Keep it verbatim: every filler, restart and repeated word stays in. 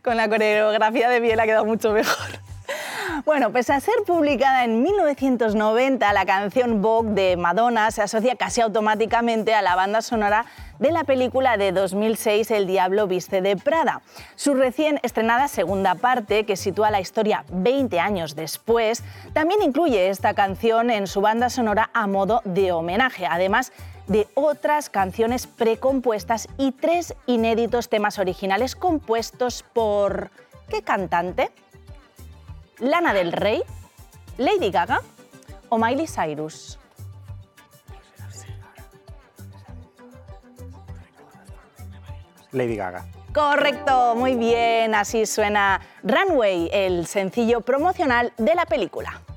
Con la coreografía de Biel ha quedado mucho mejor. Bueno, pese a ser publicada en mil novecientos noventa, la canción Vogue de Madonna se asocia casi automáticamente a la banda sonora de la película de dos mil seis El Diablo Viste de Prada. Su recién estrenada segunda parte, que sitúa la historia veinte años después, también incluye esta canción en su banda sonora a modo de homenaje, además de otras canciones precompuestas y tres inéditos temas originales compuestos por... ¿qué cantante? ¿Lana del Rey, Lady Gaga o Miley Cyrus? Lady Gaga. Correcto, muy bien, así suena Runway, el sencillo promocional de la película.